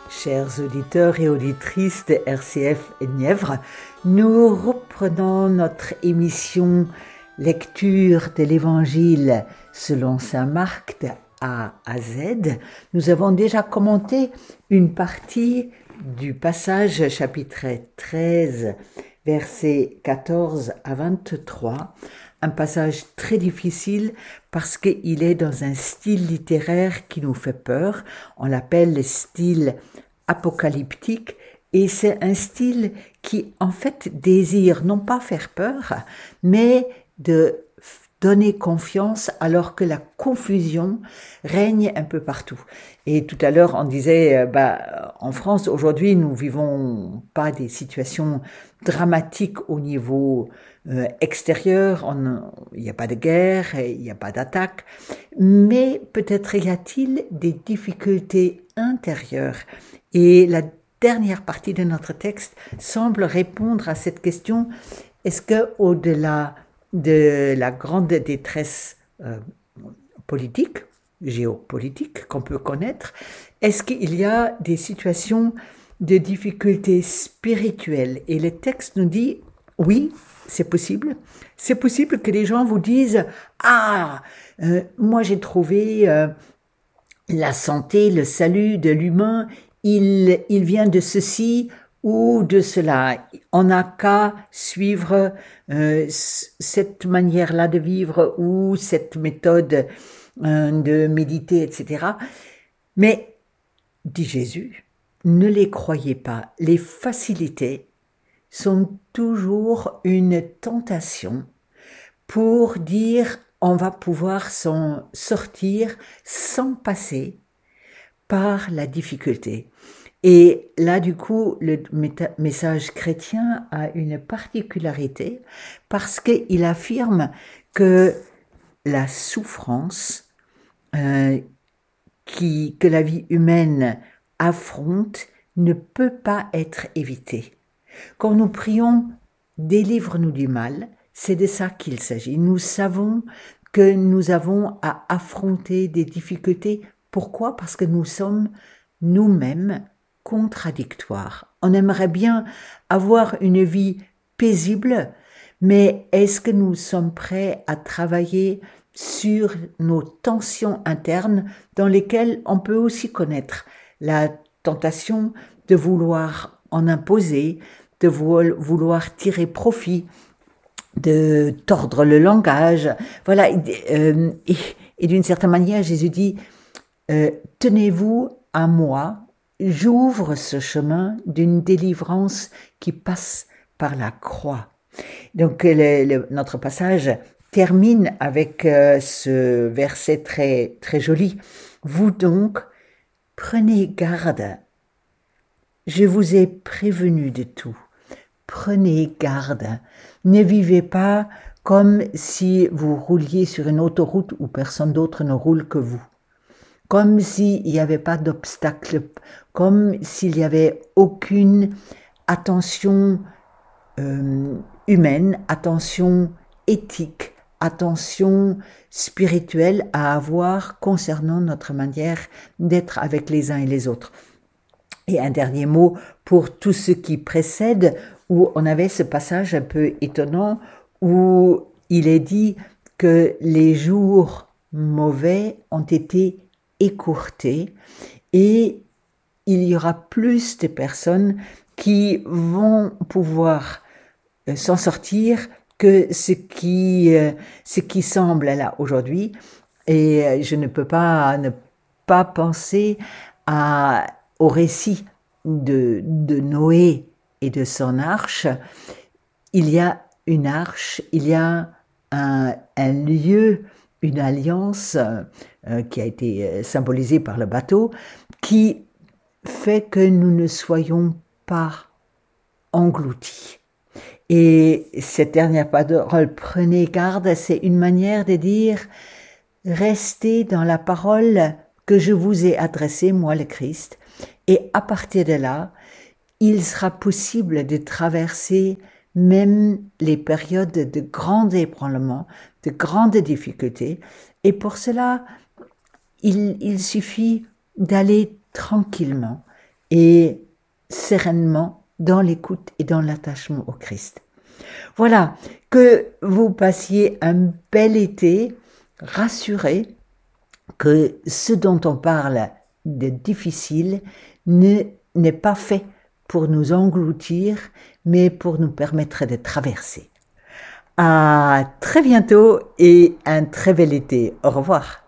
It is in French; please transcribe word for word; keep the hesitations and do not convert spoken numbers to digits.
Chers auditeurs et auditrices de R C F Nièvre, nous reprenons notre émission Lecture de l'Évangile selon saint Marc de A à Z. Nous avons déjà commenté une partie du passage chapitre treize, versets quatorze à vingt-trois, un passage très difficile parce qu'il est dans un style littéraire qui nous fait peur. On l'appelle le style apocalyptique et c'est un style qui en fait désire non pas faire peur, mais de donner confiance alors que la confusion règne un peu partout. Et tout à l'heure, on disait, bah, en France, aujourd'hui, nous vivons pas des situations dramatiques au niveau euh, extérieur, il n'y a pas de guerre, il n'y a pas d'attaque, mais peut-être y a-t-il des difficultés intérieures. Et la dernière partie de notre texte semble répondre à cette question. Est-ce que, au-delà de la grande détresse euh, politique, géopolitique qu'on peut connaître, est-ce qu'il y a des situations de difficultés spirituelles? Et le texte nous dit, oui, c'est possible. C'est possible que les gens vous disent, ah, euh, moi j'ai trouvé euh, la santé, le salut de l'humain, il, il vient de ceci ou de cela. On n'a qu'à suivre euh, cette manière-là de vivre ou cette méthode euh, de méditer, et cetera. Mais, dit Jésus, ne les croyez pas. Les facilités sont toujours une tentation pour dire on va pouvoir s'en sortir sans passer par la difficulté. Et là, du coup, le message chrétien a une particularité parce qu'il affirme que la souffrance euh, qui, que la vie humaine affronte ne peut pas être évitée. Quand nous prions « Délivre-nous du mal », c'est de ça qu'il s'agit. Nous savons que nous avons à affronter des difficultés. Pourquoi ? Parce que nous sommes nous-mêmes contradictoires. On aimerait bien avoir une vie paisible, mais est-ce que nous sommes prêts à travailler sur nos tensions internes dans lesquelles on peut aussi connaître la tentation de vouloir en imposer, de vouloir tirer profit, de tordre le langage. Voilà, euh, et, et d'une certaine manière, Jésus dit, euh, tenez-vous à moi, j'ouvre ce chemin d'une délivrance qui passe par la croix. Donc le, le, notre passage termine avec euh, ce verset très, très joli. Vous donc, prenez garde. Je vous ai prévenu de tout. Prenez garde. Ne vivez pas comme si vous rouliez sur une autoroute où personne d'autre ne roule que vous. Comme s'il n'y avait pas d'obstacle, comme s'il n'y avait aucune attention euh, humaine, attention éthique, attention spirituelle à avoir concernant notre manière d'être avec les uns et les autres. Et un dernier mot pour tout ce qui précède, où on avait ce passage un peu étonnant, où il est dit que les jours mauvais ont été écourtés et il y aura plus de personnes qui vont pouvoir s'en sortir que ce qui, ce qui semble là aujourd'hui. Et je ne peux pas ne pas penser à, au récit de, de Noé et de son arche. Il y a une arche, il y a un, un lieu, une alliance euh, qui a été symbolisée par le bateau, qui fait que nous ne soyons pas engloutis. Et cette dernière parole, prenez garde, c'est une manière de dire, restez dans la parole que je vous ai adressée, moi le Christ, et à partir de là, il sera possible de traverser même les périodes de grands ébranlements, de grandes difficultés. Et pour cela, il, il suffit d'aller tranquillement et sereinement dans l'écoute et dans l'attachement au Christ. Voilà, que vous passiez un bel été, rassurés que ce dont on parle de difficile ne, n'est pas fait pour nous engloutir, mais pour nous permettre de traverser. À très bientôt et un très bel été. Au revoir.